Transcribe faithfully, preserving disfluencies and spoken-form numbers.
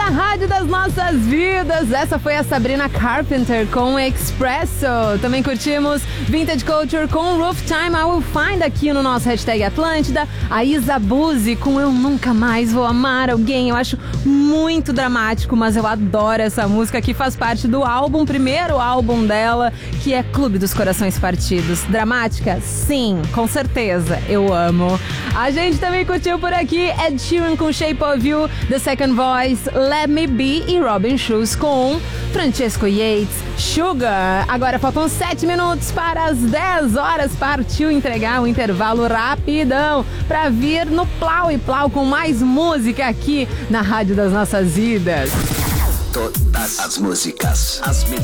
Rádio das Nossas Vidas. Essa foi a Sabrina Carpenter com Expresso. Também curtimos Vintage Culture com Roof Time I Will Find aqui no nosso hashtag Atlântida. A Isa Buzzi com Eu Nunca Mais Vou Amar Alguém. Eu acho muito dramático, mas eu adoro essa música que faz parte do álbum, primeiro álbum dela, que é Clube dos Corações Partidos. Dramática? Sim, com certeza. Eu amo. A gente também curtiu por aqui Ed Sheeran com Shape of You, The Second Voice, Let Me Be e Robin Schulz com Francesco Yates, Sugar. Agora faltam sete minutos para as dez horas. Partiu entregar um intervalo rapidão para vir no Plau e Plau com mais música aqui na Rádio das Nossas Vidas. Todas as músicas, as